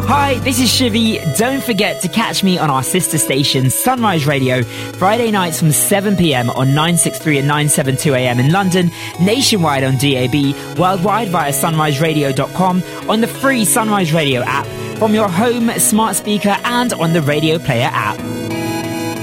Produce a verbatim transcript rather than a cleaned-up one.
Hi, this is Shivy. Don't forget to catch me on our sister station, Sunrise Radio, Friday nights from seven p.m. on nine sixty-three and nine seventy-two a m in London, nationwide on D A B, worldwide via sunrise radio dot com, on the free Sunrise Radio app, from your home smart speaker and on the Radio Player app.